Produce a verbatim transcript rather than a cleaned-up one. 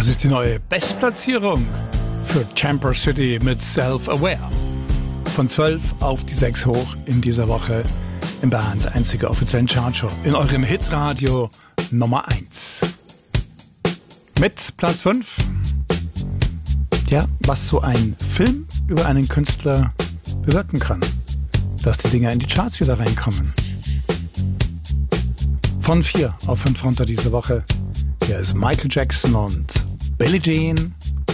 Das ist die neue Bestplatzierung für Chamber City mit Self-Aware. Von zwölf auf die sechs hoch in dieser Woche in Bayerns einziger offiziellen Chartshow in eurem Hitradio Nummer eins. Mit Platz fünf. Ja, was so ein Film über einen Künstler bewirken kann, dass die Dinger in die Charts wieder reinkommen. Von vier auf fünf runter diese Woche. Hier ist Michael Jackson und Billie Jean.